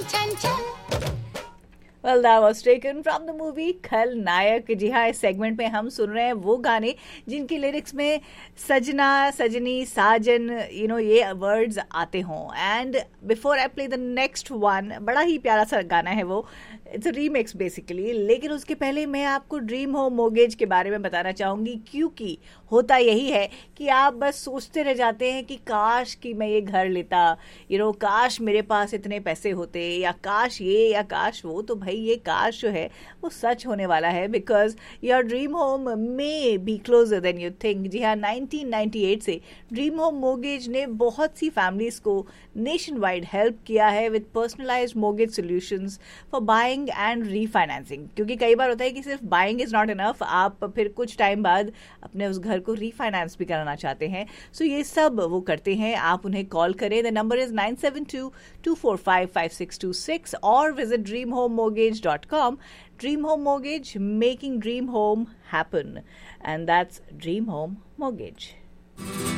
Well, that was taken from the movie खलनायक। जी हाँ, इस सेगमेंट में हम सुन रहे हैं वो गाने जिनकी लिरिक्स में सजना, सजनी, साजन, ये वर्ड्स आते हों। And before I play the next one, बड़ा ही प्यारा सा गाना है वो, इट्स अ रीमिक्स बेसिकली। लेकिन उसके पहले मैं आपको ड्रीम होम मोर्गेज के बारे में बताना चाहूँगी, क्योंकि होता यही है कि आप बस सोचते रह जाते हैं कि काश कि मैं ये घर लेता, काश मेरे पास इतने पैसे होते, या काश ये या काश वो। तो भाई ये काश जो है वो सच होने वाला है, because your dream home may be closer then you think. जी हाँ, 1998 से ड्रीम होम मोर्गेज ने बहुत सी फैमिलीज को नेशन वाइड हेल्प किया है with personalised mortgage solutions for buying and refinancing. क्योंकि कई बार होता है कि सिर्फ बाइंग इज नॉट इनफ, आप फिर कुछ टाइम बाद अपने उस घर को रीफाइनेंस भी कराना चाहते हैं। सो ये सब वो करते हैं। आप उन्हें कॉल करें, द नंबर इज 9722455626 और visit dreamhomemortgage.com. Dream Home Mortgage, making dream home happen. And that's Dream Home Mortgage.